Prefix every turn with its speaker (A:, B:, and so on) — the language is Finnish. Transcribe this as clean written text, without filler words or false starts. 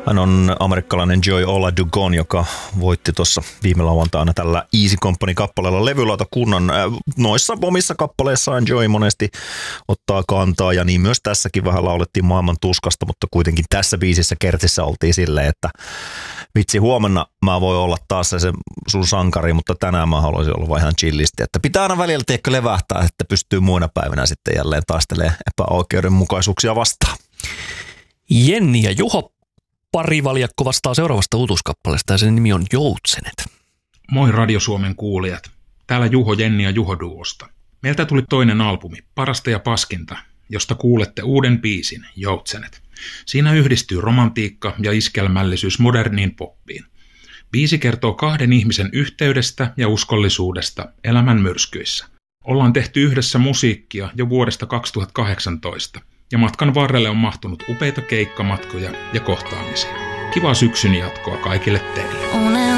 A: Hän on amerikkalainen Joy Oladugon, joka voitti tuossa viime lauantaina tällä Easy Company-kappaleella levylautakunnan. Noissa omissa kappaleissaan Joy monesti ottaa kantaa, ja niin myös tässäkin vähän laulettiin maailman tuskasta, mutta kuitenkin tässä biisissä Kertsissä oltiin silleen, että vitsi, huomenna mä voin olla taas se sun sankari, mutta tänään mä haluaisin olla vaan ihan chillisti. Että pitää aina välillä levähtää, että pystyy muina päivinä sitten jälleen taistelemaan epäoikeudenmukaisuuksia vastaan.
B: Jenni ja Juho parivaljakko vastaa seuraavasta uutuuskappaleesta, ja sen nimi on Joutsenet.
C: Moi Radio Suomen kuulijat. Täällä Juho, Jenni ja Juho duosta. Meiltä tuli toinen albumi, Parasta ja paskinta, josta kuulette uuden biisin, Joutsenet. Siinä yhdistyy romantiikka ja iskelmällisyys moderniin poppiin. Biisi kertoo kahden ihmisen yhteydestä ja uskollisuudesta elämän myrskyissä. Ollaan tehty yhdessä musiikkia jo vuodesta 2018, ja matkan varrelle on mahtunut upeita keikkamatkoja ja kohtaamisia. Kivaa syksyn jatkoa kaikille teille.